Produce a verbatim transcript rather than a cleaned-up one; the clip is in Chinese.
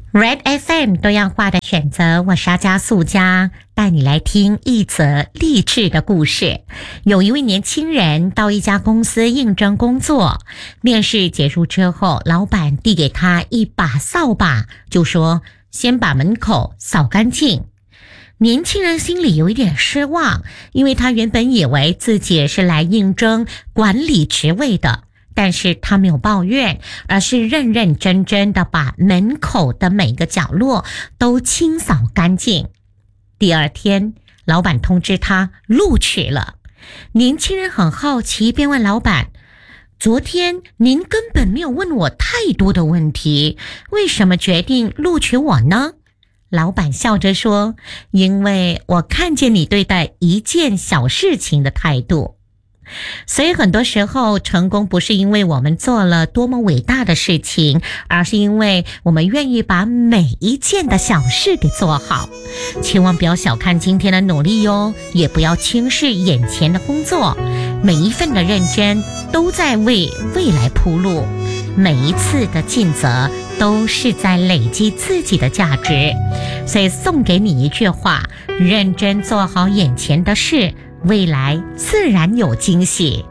Red F M 多样化的选择，我是阿加素佳，带你来听一则励志的故事。有一位年轻人到一家公司应征工作，面试结束之后，老板递给他一把扫把，就说先把门口扫干净。年轻人心里有一点失望，因为他原本以为自己是来应征管理职位的，但是他没有抱怨，而是认认真真的把门口的每个角落都清扫干净。第二天，老板通知他录取了。年轻人很好奇，便问老板，昨天您根本没有问我太多的问题，为什么决定录取我呢？老板笑着说，因为我看见你对待一件小事情的态度。所以很多时候，成功不是因为我们做了多么伟大的事情，而是因为我们愿意把每一件的小事给做好。千万不要小看今天的努力哟，也不要轻视眼前的工作。每一份的认真都在为未来铺路，每一次的尽责都是在累积自己的价值。所以送给你一句话，认真做好眼前的事，未来自然有惊喜。